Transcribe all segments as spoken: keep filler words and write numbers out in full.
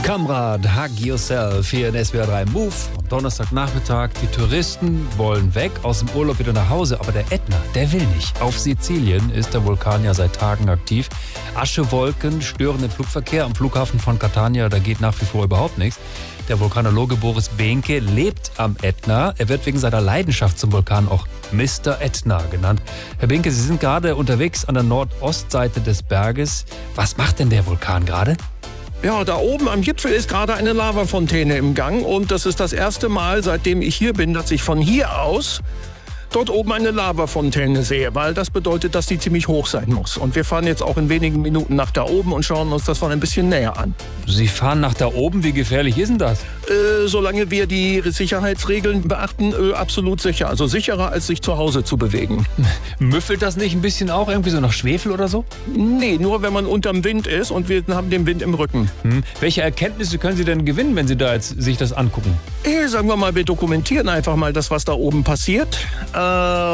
Kamrad, Hug Yourself hier in S W R drei Move. Am Donnerstagnachmittag, die Touristen wollen weg, aus dem Urlaub wieder nach Hause, aber der Ätna, der will nicht. Auf Sizilien ist der Vulkan ja seit Tagen aktiv. Aschewolken stören den Flugverkehr am Flughafen von Catania, da geht nach wie vor überhaupt nichts. Der Vulkanologe Boris Behnke lebt am Ätna. Er wird wegen seiner Leidenschaft zum Vulkan auch Mister Ätna genannt. Herr Behnke, Sie sind gerade unterwegs an der Nordostseite des Berges. Was macht denn der Vulkan gerade? Ja, da oben am Gipfel ist gerade eine Lavafontäne im Gang und das ist das erste Mal, seitdem ich hier bin, dass ich von hier aus dort oben eine Lavafontäne sehe, weil das bedeutet, dass die ziemlich hoch sein muss. Und wir fahren jetzt auch in wenigen Minuten nach da oben und schauen uns das von ein bisschen näher an. Sie fahren nach da oben? Wie gefährlich ist denn das? Äh, solange wir die Sicherheitsregeln beachten, äh, absolut sicher. Also sicherer, als sich zu Hause zu bewegen. Müffelt das nicht ein bisschen auch irgendwie so nach Schwefel oder so? Nee, nur wenn man unterm Wind ist und wir haben den Wind im Rücken. Hm. Welche Erkenntnisse können Sie denn gewinnen, wenn Sie da jetzt sich das angucken? Äh, sagen wir mal, wir dokumentieren einfach mal das, was da oben passiert. Äh,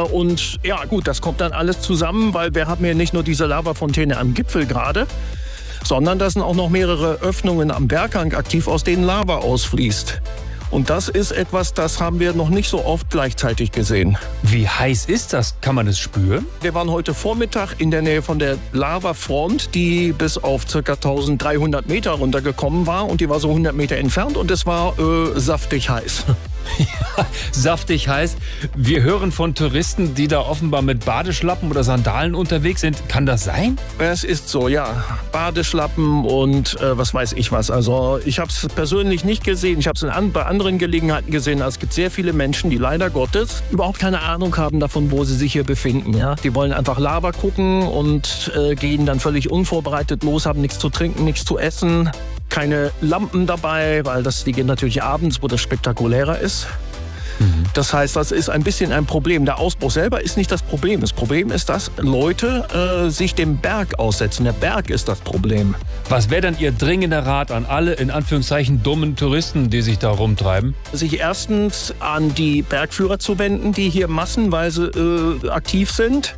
und ja gut, das kommt dann alles zusammen, weil wir haben ja nicht nur diese Lavafontäne am Gipfel gerade, sondern da sind auch noch mehrere Öffnungen am Berghang aktiv, aus denen Lava ausfließt. Und das ist etwas, das haben wir noch nicht so oft gleichzeitig gesehen. Wie heiß ist das? Kann man es spüren? Wir waren heute Vormittag in der Nähe von der Lavafront, die bis auf ca. dreizehnhundert Meter runtergekommen war. Und die war so hundert Meter entfernt und es war äh, saftig heiß. Ja, saftig heiß. Wir hören von Touristen, die da offenbar mit Badeschlappen oder Sandalen unterwegs sind. Kann das sein? Es ist so, ja. Badeschlappen und äh, was weiß ich was. Also ich habe es persönlich nicht gesehen. Ich habe es an, bei anderen Gelegenheiten gesehen. Es gibt sehr viele Menschen, die leider Gottes überhaupt keine Ahnung haben davon, wo sie sich hier befinden. Ja? Die wollen einfach Lava gucken und äh, gehen dann völlig unvorbereitet los, haben nichts zu trinken, nichts zu essen. Keine Lampen dabei, weil das, die gehen natürlich abends, wo das spektakulärer ist. Mhm. Das heißt, das ist ein bisschen ein Problem. Der Ausbruch selber ist nicht das Problem. Das Problem ist, dass Leute äh, sich dem Berg aussetzen. Der Berg ist das Problem. Was wäre denn Ihr dringender Rat an alle, in Anführungszeichen, dummen Touristen, die sich da rumtreiben? Sich erstens an die Bergführer zu wenden, die hier massenweise äh, aktiv sind.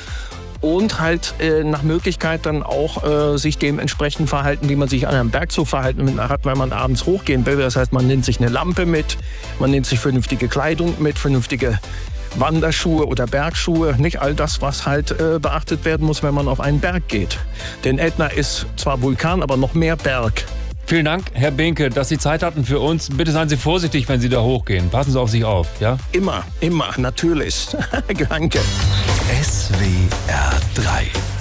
Und halt äh, nach Möglichkeit dann auch äh, sich dementsprechend verhalten, wie man sich an einem Berg zu verhalten hat, wenn man abends hochgehen will. Das heißt, man nimmt sich eine Lampe mit, man nimmt sich vernünftige Kleidung mit, vernünftige Wanderschuhe oder Bergschuhe. Nicht all das, was halt äh, beachtet werden muss, wenn man auf einen Berg geht. Denn Ätna ist zwar Vulkan, aber noch mehr Berg. Vielen Dank, Herr Behnke, dass Sie Zeit hatten für uns. Bitte seien Sie vorsichtig, wenn Sie da hochgehen. Passen Sie auf sich auf, ja? Immer, immer, natürlich. Danke. S W R drei